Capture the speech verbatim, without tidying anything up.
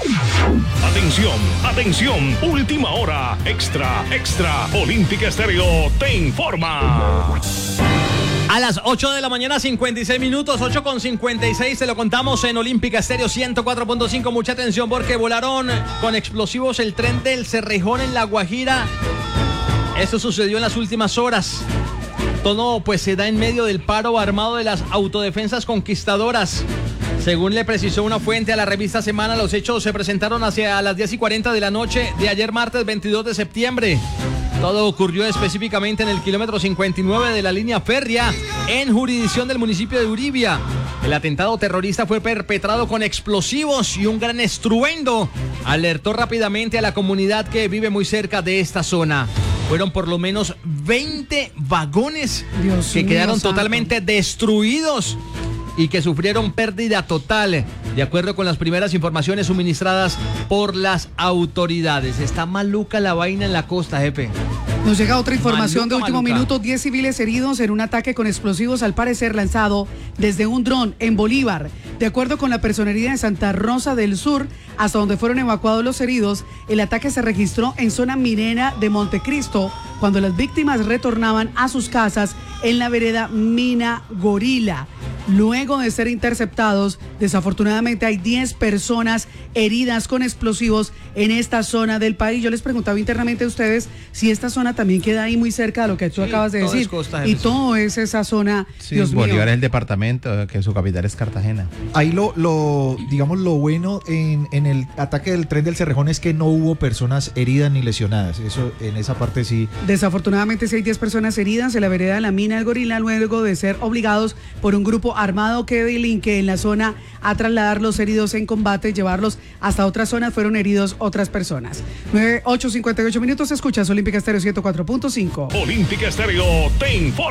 Atención, atención, última hora, extra, extra, Olímpica Estéreo te informa. A las ocho de la mañana, cincuenta y seis minutos, ocho con cincuenta y seis, te lo contamos en Olímpica Estéreo ciento cuatro punto cinco. Mucha atención porque volaron con explosivos el tren del Cerrejón en La Guajira. Esto sucedió en las últimas horas. Todo pues se da en medio del paro armado de las autodefensas conquistadoras. Según le precisó una fuente a la revista Semana, los hechos se presentaron hacia las diez y cuarenta de la noche de ayer martes veintidós de septiembre. Todo ocurrió específicamente en el kilómetro cincuenta y nueve de la línea férrea en jurisdicción del municipio de Uribia. El atentado terrorista fue perpetrado con explosivos y un gran estruendo alertó rápidamente a la comunidad que vive muy cerca de esta zona. Fueron por lo menos veinte vagones Dios que mío, quedaron santo. totalmente destruidos y que sufrieron pérdida total, de acuerdo con las primeras informaciones suministradas por las autoridades. Está maluca la vaina en la costa, jefe. Nos llega otra información Maluca, de último maluca. minuto. diez civiles heridos en un ataque con explosivos, al parecer lanzado desde un dron en Bolívar. De acuerdo con la Personería de Santa Rosa del Sur, hasta donde fueron evacuados los heridos, el ataque se registró en zona minera de Montecristo, cuando las víctimas retornaban a sus casas en la vereda Mina Gorila. Luego de ser interceptados, desafortunadamente hay diez personas heridas con explosivos en esta zona del país. Yo les preguntaba internamente a ustedes si esta zona también queda ahí muy cerca de lo que tú sí, acabas de decir. Costa, y todo es esa zona. Sí, Dios Bolívar mío. es el departamento, que su capital es Cartagena. Ahí lo, lo digamos, lo bueno en, en el ataque del tren del Cerrejón es que no hubo personas heridas ni lesionadas. Eso, en esa parte sí. Desafortunadamente sí hay diez personas heridas en la vereda de la Mina del Gorila, luego de ser obligados por un grupo armado que delinque en la zona a trasladar los heridos en combate, llevarlos hasta otras zonas. Fueron heridos otras personas. nueve, ocho, cincuenta y ocho minutos, escuchas Olímpica Estéreo ciento cuatro punto cinco. Olímpica Estéreo te informa.